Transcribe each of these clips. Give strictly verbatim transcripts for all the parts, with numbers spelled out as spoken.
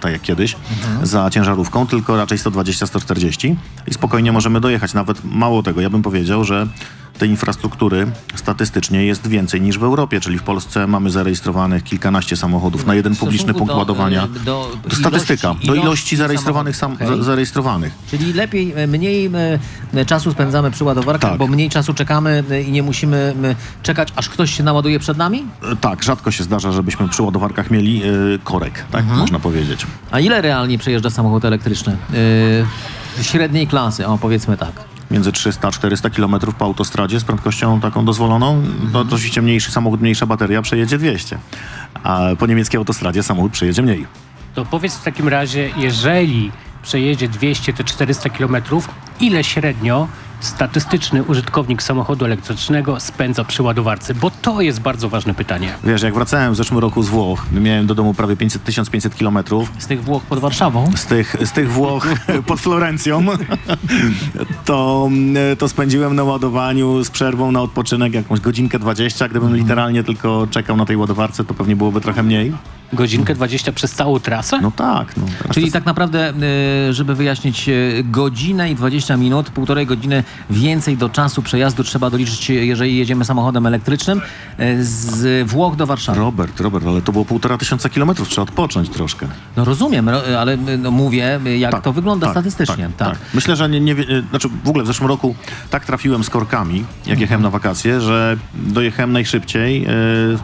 tak jak kiedyś, mhm. za ciężarówką, tylko raczej sto dwadzieścia sto czterdzieści i spokojnie możemy dojechać. Nawet mało tego, ja bym powiedział, że tej infrastruktury statystycznie jest więcej niż w Europie, czyli w Polsce mamy zarejestrowanych kilkanaście samochodów na jeden publiczny punkt do, ładowania. Do, do statystyka, ilości, do ilości zarejestrowanych sam, okay. za, zarejestrowanych. Czyli lepiej, mniej my, czasu spędzamy przy ładowarkach, tak. bo mniej czasu czekamy i nie musimy czekać, aż ktoś się naładuje przed nami? Tak, rzadko się zdarza, żebyśmy przy ładowarkach mieli yy, korek, tak mhm. można powiedzieć. A ile realnie przejeżdża samochód elektryczny? Yy, średniej klasy, o powiedzmy tak. Między trzysta a czterysta kilometrów po autostradzie z prędkością taką dozwoloną, mhm. to oczywiście mniejszy samochód, mniejsza bateria przejedzie dwieście, a po niemieckiej autostradzie samochód przejedzie mniej. To powiedz w takim razie, jeżeli przejedzie dwieście, te czterysta kilometrów, ile średnio statystyczny użytkownik samochodu elektrycznego spędza przy ładowarce? Bo to jest bardzo ważne pytanie. Wiesz, jak wracałem w zeszłym roku z Włoch, miałem do domu prawie pięćset, tysiąc pięćset kilometrów. Z tych Włoch pod Warszawą? Z tych, z tych Włoch pod Florencją. to, to spędziłem na ładowaniu z przerwą na odpoczynek jakąś godzinkę dwadzieścia. Gdybym mm. literalnie tylko czekał na tej ładowarce, to pewnie byłoby trochę mniej. Godzinkę dwadzieścia przez całą trasę? No tak. No, Czyli to... tak naprawdę, żeby wyjaśnić, godzinę i dwadzieścia minut, półtorej godziny więcej do czasu przejazdu trzeba doliczyć, jeżeli jedziemy samochodem elektrycznym z Włoch do Warszawy. Robert, Robert, ale to było półtora tysiąca kilometrów, trzeba odpocząć troszkę. No rozumiem, ale no mówię, jak tak, to wygląda tak, statystycznie. Tak, tak. tak. Myślę, że nie, nie, znaczy w ogóle w zeszłym roku tak trafiłem z korkami, jak jechałem na wakacje, że dojechałem najszybciej yy,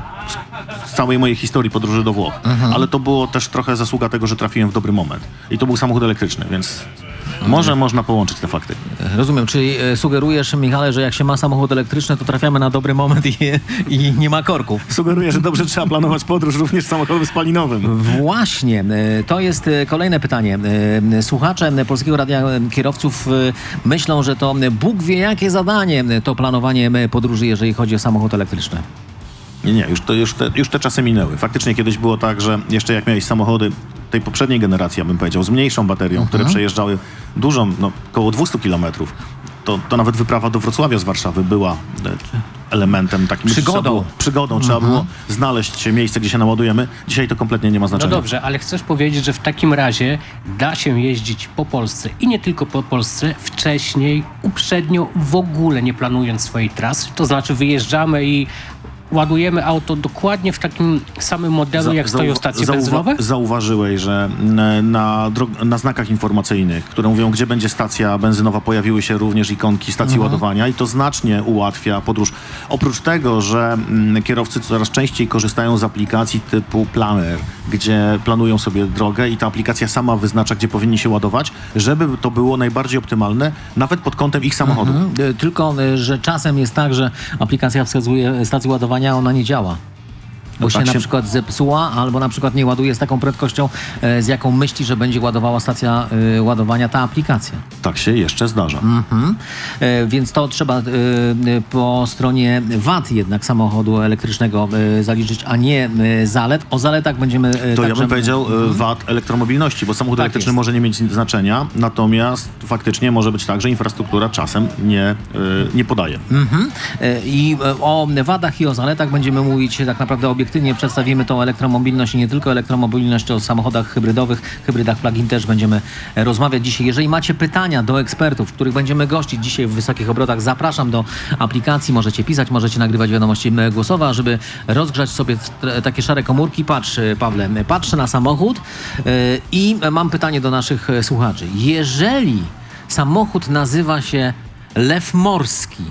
z całej mojej historii podróży do Włoch. Mhm. Ale to było też trochę zasługa tego, że trafiłem w dobry moment. I to był samochód elektryczny, więc mhm. może można połączyć te fakty. Rozumiem, czyli sugerujesz, Michale, że jak się ma samochód elektryczny, to trafiamy na dobry moment i, i nie ma korków. Sugeruję, że dobrze trzeba planować podróż również samochodem spalinowym. Właśnie, to jest kolejne pytanie. Słuchacze Polskiego Radia Kierowców myślą, że to Bóg wie jakie zadanie to planowanie podróży, jeżeli chodzi o samochód elektryczny. Nie, nie, już, to, już, te, już te czasy minęły. Faktycznie kiedyś było tak, że jeszcze jak miałeś samochody tej poprzedniej generacji, ja bym powiedział, z mniejszą baterią, uh-huh. które przejeżdżały dużą, no około dwieście kilometrów, to, to nawet wyprawa do Wrocławia z Warszawy była elementem takim... Przygodą. Trzeba było, przygodą. Uh-huh. Trzeba było znaleźć miejsce, gdzie się naładujemy. Dzisiaj to kompletnie nie ma znaczenia. No dobrze, ale chcesz powiedzieć, że w takim razie da się jeździć po Polsce i nie tylko po Polsce, wcześniej, uprzednio, w ogóle nie planując swojej trasy? To znaczy wyjeżdżamy i ładujemy auto dokładnie w takim samym modelu, Za, jak stoją stacje zauwa- benzynowe? Zauważyłeś, że na, dro- na znakach informacyjnych, które mówią, gdzie będzie stacja benzynowa, pojawiły się również ikonki stacji mhm. ładowania i to znacznie ułatwia podróż. Oprócz tego, że mm, kierowcy coraz częściej korzystają z aplikacji typu Planner, gdzie planują sobie drogę i ta aplikacja sama wyznacza, gdzie powinni się ładować, żeby to było najbardziej optymalne, nawet pod kątem ich samochodu. Mhm. Tylko, że czasem jest tak, że aplikacja wskazuje stację ładowania, ona nie działa. Bo no się tak na się... przykład zepsuła, albo na przykład nie ładuje z taką prędkością, e, z jaką myśli, że będzie ładowała stacja e, ładowania ta aplikacja. Tak się jeszcze zdarza. Mm-hmm. E, więc to trzeba e, po stronie wad jednak samochodu elektrycznego e, zaliczyć, a nie e, zalet. O zaletach będziemy... E, to także... ja bym powiedział mm-hmm. wad elektromobilności, bo samochód tak elektryczny jest. Może nie mieć znaczenia, natomiast faktycznie może być tak, że infrastruktura czasem nie, e, nie podaje. Mm-hmm. E, I o wadach i o zaletach będziemy mówić tak naprawdę obiektywnie. Przedstawimy tą elektromobilność i nie tylko elektromobilność, o samochodach hybrydowych, hybrydach plug-in też będziemy rozmawiać dzisiaj. Jeżeli macie pytania do ekspertów, których będziemy gościć dzisiaj w Wysokich Obrotach, zapraszam do aplikacji, możecie pisać, możecie nagrywać wiadomości głosowe, a żeby rozgrzać sobie takie szare komórki. Patrz, Pawle, patrzę na samochód i mam pytanie do naszych słuchaczy. Jeżeli samochód nazywa się Lew Morski,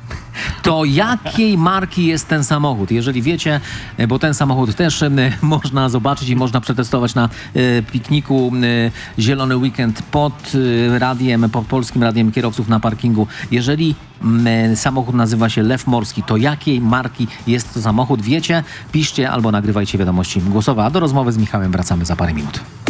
to jakiej marki jest ten samochód? Jeżeli wiecie, bo ten samochód też można zobaczyć i można przetestować na pikniku Zielony Weekend pod radiem, pod Polskim Radiem Kierowców na parkingu. Jeżeli samochód nazywa się Lew Morski, to jakiej marki jest to samochód? Wiecie? Piszcie albo nagrywajcie wiadomości głosowe. A do rozmowy z Michałem wracamy za parę minut.